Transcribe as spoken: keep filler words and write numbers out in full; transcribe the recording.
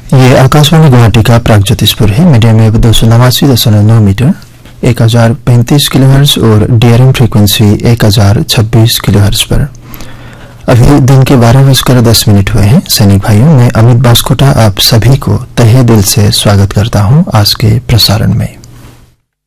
ये आकाशवाणी गुवाहाटी का प्रागज्योतिषपुर है। मीडियम वेव दो सौ नवासी दशमलव नौ मीटर एक हजार पैंतीस किलोहर्ट्ज और डीआरएम फ्रीक्वेंसी एक हजार छब्बीस किलोहर्ट्ज पर। अभी दिन के बारह बजकर दस मिनट हुए हैं। सैनिक भाइयों, मैं अमित बास्कोटा आप सभी को तहे दिल से स्वागत करता हूं आज के प्रसारण में।